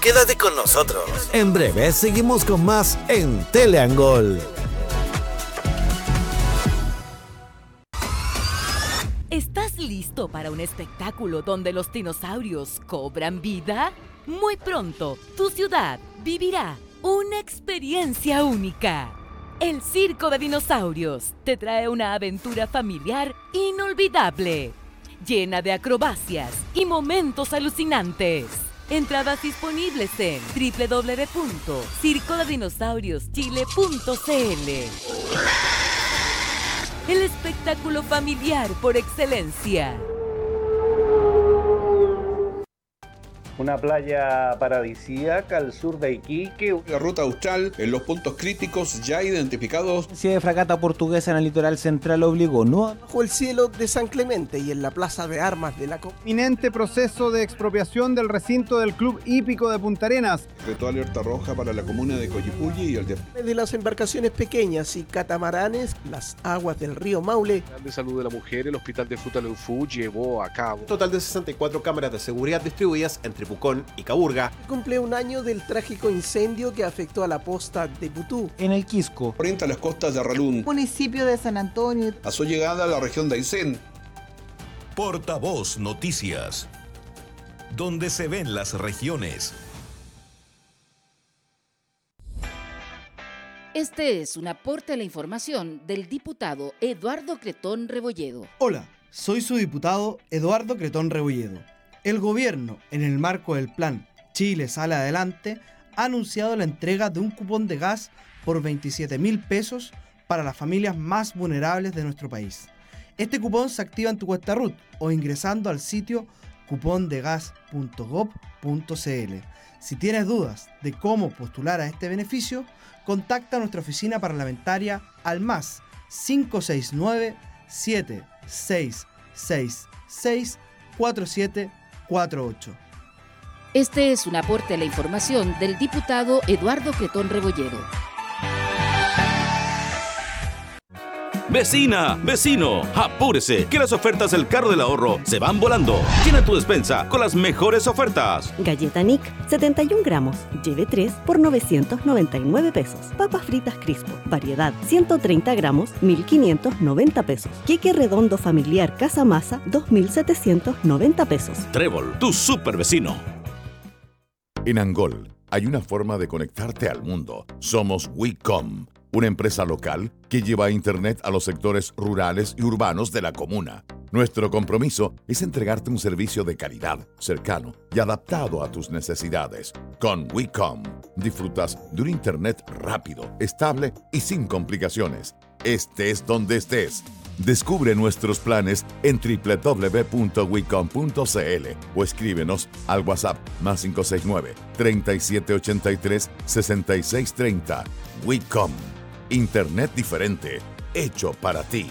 Quédate con nosotros. En breve seguimos con más en Teleangol. ¿Estás listo para un espectáculo donde los dinosaurios cobran vida? Muy pronto, tu ciudad vivirá una experiencia única. El Circo de Dinosaurios te trae una aventura familiar inolvidable, llena de acrobacias y momentos alucinantes. Entradas disponibles en www.circodedinosaurioschile.cl. El espectáculo familiar por excelencia. Una playa paradisíaca al sur de Iquique. La ruta austral en los puntos críticos ya identificados. La de fragata portuguesa en el litoral central obligó bajo el cielo de San Clemente y en la plaza de armas de la inminente proceso de expropiación del recinto del Club Hípico de Punta Arenas. Decretó alerta roja para la comuna de Coyipulli y el de las embarcaciones pequeñas y catamaranes, las aguas del río Maule. El de Salud de la Mujer, el Hospital de Futaleufú llevó a cabo un total de 64 cámaras de seguridad distribuidas entre Pucón y Caburga. Cumple un año del trágico incendio que afectó a la posta de Putú. En el Quisco. Frente a las costas de Arralún. Municipio de San Antonio. A su llegada a la región de Aysén. Portavoz Noticias. Donde se ven las regiones. Este es un aporte a la información del diputado Eduardo Cretón Rebolledo. Hola, soy su diputado Eduardo Cretón Rebolledo. El gobierno, en el marco del plan Chile Sale Adelante, ha anunciado la entrega de un cupón de gas por 27.000 pesos para las familias más vulnerables de nuestro país. Este cupón se activa en tu cuenta RUT o ingresando al sitio cupondegas.gov.cl. Si tienes dudas de cómo postular a este beneficio, contacta a nuestra oficina parlamentaria al más 569 7666 4748. Este es un aporte a la información del diputado Eduardo Cretón Rebolledo. Vecina, vecino, apúrese, que las ofertas del carro del ahorro se van volando. Llena tu despensa con las mejores ofertas. Galleta Nick, 71 gramos, lleve 3 por 999 pesos. Papas fritas Crispo, variedad, 130 gramos, 1.590 pesos. Queque redondo familiar Casa Masa, 2.790 pesos. Trébol, tu super vecino. En Angol hay una forma de conectarte al mundo. Somos WeCom, una empresa local que lleva Internet a los sectores rurales y urbanos de la comuna. Nuestro compromiso es entregarte un servicio de calidad, cercano y adaptado a tus necesidades. Con WeCom, disfrutas de un Internet rápido, estable y sin complicaciones. Estés donde estés. Descubre nuestros planes en www.wecom.cl o escríbenos al WhatsApp +569 3783 6630. WeCom. Internet diferente, hecho para ti.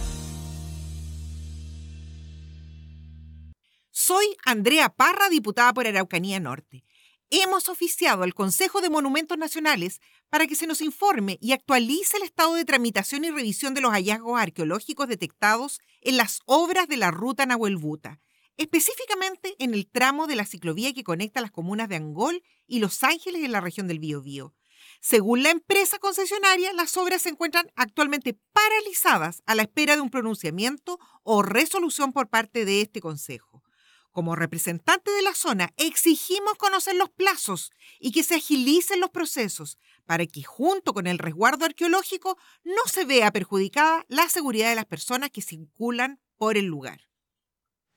Soy Andrea Parra, diputada por Araucanía Norte. Hemos oficiado al Consejo de Monumentos Nacionales para que se nos informe y actualice el estado de tramitación y revisión de los hallazgos arqueológicos detectados en las obras de la ruta Nahuelbuta, específicamente en el tramo de la ciclovía que conecta las comunas de Angol y Los Ángeles en la región del Biobío. Según la empresa concesionaria, las obras se encuentran actualmente paralizadas a la espera de un pronunciamiento o resolución por parte de este Consejo. Como representante de la zona, exigimos conocer los plazos y que se agilicen los procesos para que, junto con el resguardo arqueológico, no se vea perjudicada la seguridad de las personas que circulan por el lugar.